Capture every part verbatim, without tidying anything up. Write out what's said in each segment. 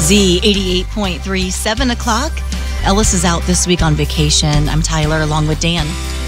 Z eighty-eight point three, seven o'clock. Ellis is out this week on vacation. I'm Tyler along with Dan.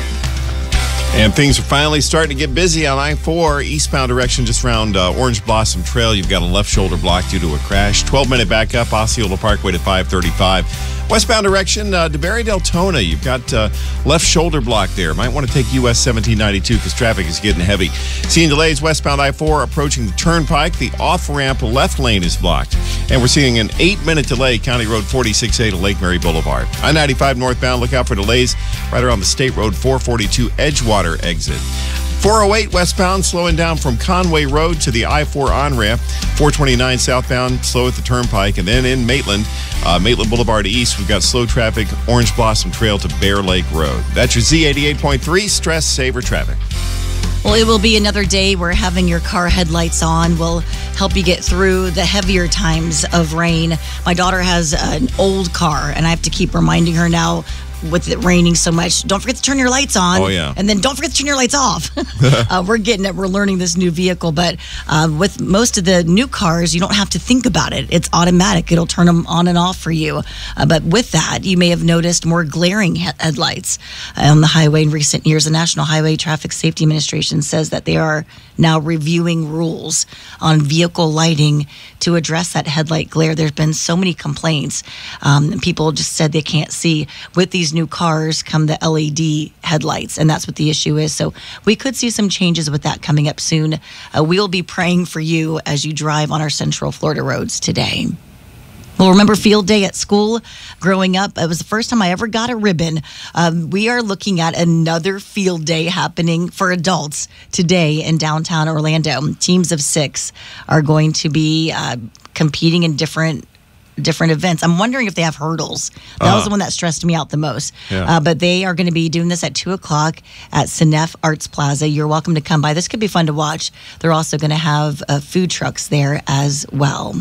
And things are finally starting to get busy on I four, eastbound direction, just around uh, Orange Blossom Trail. You've got a left shoulder block due to a crash. twelve-minute backup, Osceola Parkway to five thirty-five. Westbound direction, uh, DeBerry Deltona. You've got uh, left shoulder block there. Might want to take U S seventeen ninety-two because traffic is getting heavy. Seeing delays westbound I four approaching the Turnpike. The off-ramp left lane is blocked. And we're seeing an eight-minute delay, County Road forty-six A to Lake Mary Boulevard. I ninety-five northbound, look out for delays right around the State Road four forty-two Edgewater exit. four oh eight westbound, slowing down from Conway Road to the I four on-ramp. four twenty-nine southbound, slow at the Turnpike. And then in Maitland, uh, Maitland Boulevard East, we've got slow traffic, Orange Blossom Trail to Bear Lake Road. That's your Z eighty-eight point three Stress Saver Traffic. Well, it will be another day where having your car headlights on will help you get through the heavier times of rain. My daughter has an old car, and I have to keep reminding her now with it raining so much, don't forget to turn your lights on. Oh, yeah. And then don't forget to turn your lights off. uh, we're getting it. We're learning this new vehicle. But uh, with most of the new cars, you don't have to think about it. It's automatic. It'll turn them on and off for you. Uh, but with that, you may have noticed more glaring he- headlights on the highway in recent years. The National Highway Traffic Safety Administration says that they are now reviewing rules on vehicle lighting to address that headlight glare. There's been so many complaints. Um, and people just said they can't see. With these new cars come the L E D headlights, and that's what the issue is. So we could see some changes with that coming up soon. Uh, we'll be praying for you as you drive on our Central Florida roads today. Well, remember field day at school? Growing up, it was the first time I ever got a ribbon. Um, we are looking at another field day happening for adults today in downtown Orlando. Teams of six are going to be uh, competing in different different events. I'm wondering if they have hurdles. That uh-huh. was the one that stressed me out the most. Yeah. Uh, but they are going to be doing this at two o'clock at Senef Arts Plaza. You're welcome to come by. This could be fun to watch. They're also going to have uh, food trucks there as well.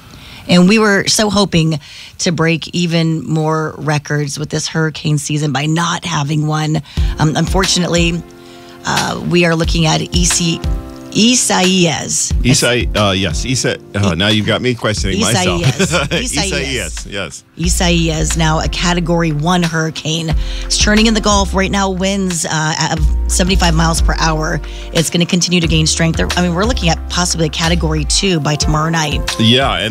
And we were so hoping to break even more records with this hurricane season by not having one. Um, unfortunately, uh, we are looking at E C Isaias. Isai, uh, yes. Isa, uh, now you've got me questioning Isaias. myself. Isaias. Isaias, yes. Isaias, now a Category one hurricane. It's churning in the Gulf. Right now, winds uh, at seventy-five miles per hour. It's going to continue to gain strength. I mean, we're looking at possibly a Category two by tomorrow night. Yeah, and